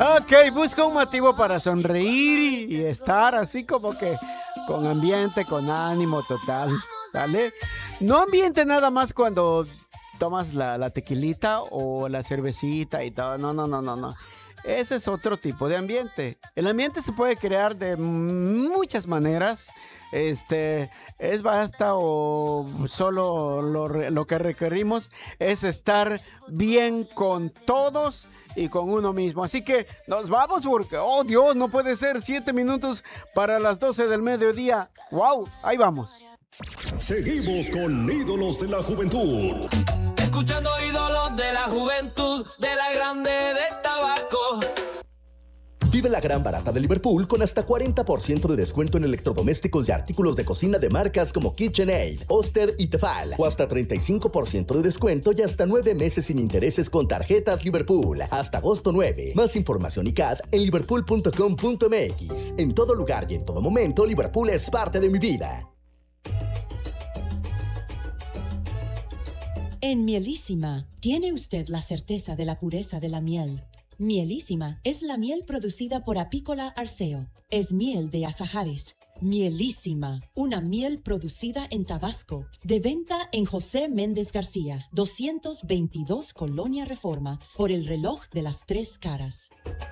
Ok, busca un motivo para sonreír y estar así como que con ambiente, con ánimo total, ¿sale? No ambiente nada más cuando tomas la tequilita o la cervecita y todo. No, no, no, no, no. Ese es otro tipo de ambiente. El ambiente se puede crear de muchas maneras. Es basta o solo lo que requerimos es estar bien con todos y con uno mismo. Así que nos vamos porque, oh Dios, no puede ser 7 minutos para las 12 del mediodía. ¡Wow! Ahí vamos. Seguimos con Ídolos de la Juventud. Escuchando ídolos de la juventud, de la grande del tabaco. Vive la gran barata de Liverpool con hasta 40% de descuento en electrodomésticos y artículos de cocina de marcas como KitchenAid, Oster y Tefal. O hasta 35% de descuento y hasta 9 meses sin intereses con tarjetas Liverpool. Hasta agosto 9. Más información y CAT en liverpool.com.mx. En todo lugar y en todo momento, Liverpool es parte de mi vida. En Mielísima, tiene usted la certeza de la pureza de la miel. Mielísima es la miel producida por Apícola Arceo. Es miel de azahares. Mielísima, una miel producida en Tabasco. De venta en José Méndez García, 222 Colonia Reforma, por el reloj de las 3 caras.